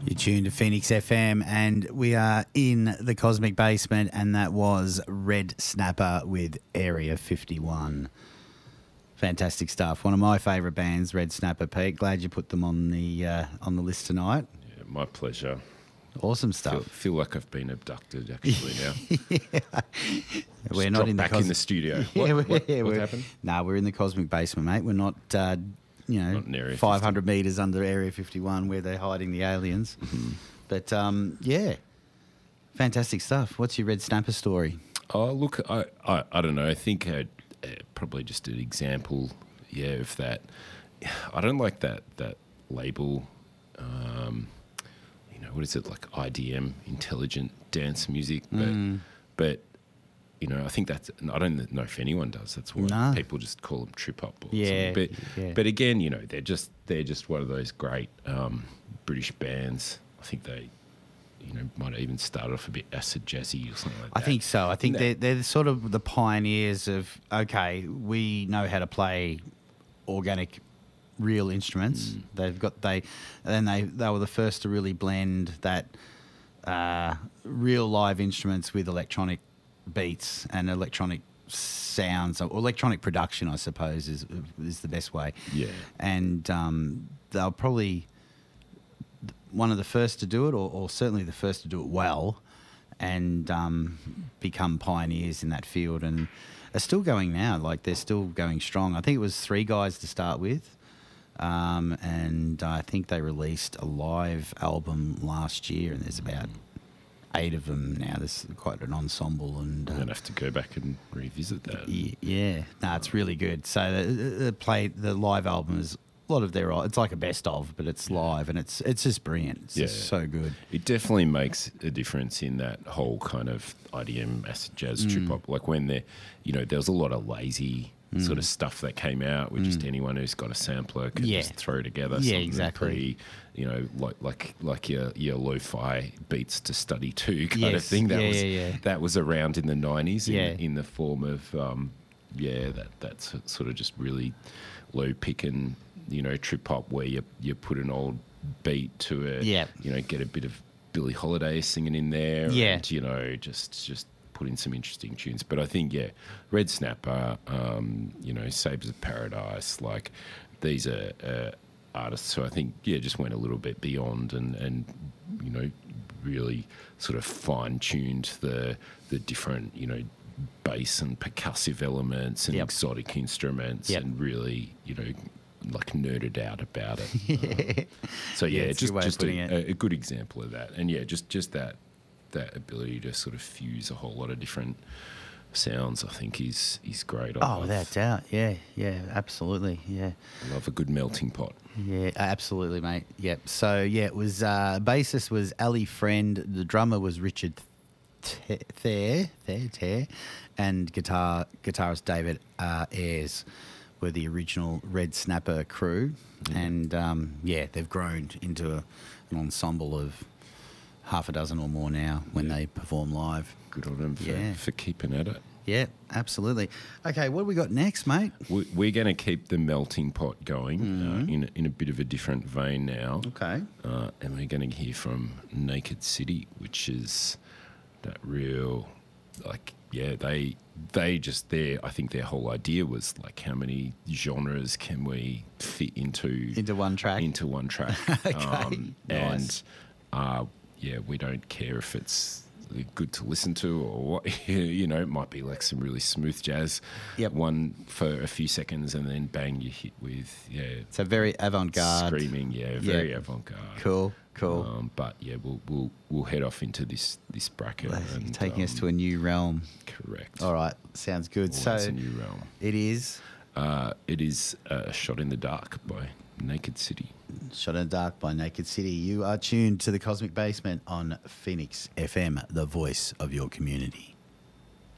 You're tuned to Phoenix FM, and we are in the Cosmic Basement, and that was Red Snapper with Area 51. Fantastic stuff. One of my favourite bands, Red Snapper. Pete, glad you put them on the list tonight. Yeah, my pleasure. Awesome stuff. Feel like I've been abducted actually now. We're not in the back in the studio. Yeah, What we're happened? No, we're in the Cosmic Basement, mate. We're not, Not in Area 500 metres under Area 51 where they're hiding the aliens. Mm-hmm. But, yeah, fantastic stuff. What's your Red Snapper story? Oh, look, I don't know. I think probably just an example, of that. I don't like that label. What is it, like IDM, intelligent dance music? But I think that's. I don't know if anyone does. That's why people just call them trip hop. Or something. But again, they're just one of those great British bands. I think they. Might have even started off a bit acid jazzy or something like that. I think so. I think they're sort of the pioneers of, okay, we know how to play organic, real instruments. They were the first to really blend that real live instruments with electronic beats and electronic sounds, or electronic production, I suppose, is the best way. Yeah. And they'll probably one of the first to do it, or certainly the first to do it well, and become pioneers in that field, and are still going now. Like, they're still going strong. I think it was 3 guys to start with, and I think they released a live album last year, and there's about 8 of them now. There's quite an ensemble, and I'm gonna have to go back and revisit that. Yeah, no, it's really good. So the live album is a lot of it's like a best of, but it's live, and it's just brilliant. It's just so good. It definitely makes a difference in that whole kind of IDM, acid jazz, trip hop. Like when there was a lot of lazy sort of stuff that came out with just anyone who's got a sampler can just throw together something exactly. like your lo-fi beats to study to kind of thing. That was around in the 90s in the form of that's sort of just really low pick and trip hop, where you put an old beat to it, get a bit of Billie Holiday singing in there, and just put in some interesting tunes. But I think Red Snapper, Sabres of Paradise, like these are artists who I think just went a little bit beyond and really sort of fine tuned the different bass and percussive elements and exotic instruments, and really like nerded out about it. Just a good example of that. And just that ability to sort of fuse a whole lot of different sounds, I think is great. Without doubt. Yeah, absolutely. Yeah. I love a good melting pot. Yeah, absolutely, mate. Yep. So it was bassist was Ali Friend, the drummer was Richard Thayer, and guitarist David Ayres were the original Red Snapper crew, and they've grown into an ensemble of half a dozen or more now when they perform live. Good on them for keeping at it. Yeah, absolutely. Okay, what have we got next, mate? We're going to keep the melting pot going in a bit of a different vein now. Okay. And we're going to hear from Naked City, which is that real, like, they just I think their whole idea was like, how many genres can we fit into one track? Okay, nice. And we don't care if it's good to listen to or what. It might be like some really smooth jazz, one for a few seconds, and then bang, you hit with it's a very avant-garde screaming, very avant-garde. Cool. But we'll head off into this bracket, and taking us to a new realm. Correct. All right, sounds good. So it's a new realm. It is. It is Shot in the Dark by Naked City. Shot in the Dark by Naked City. You are tuned to the Cosmic Basement on Phoenix FM, the voice of your community.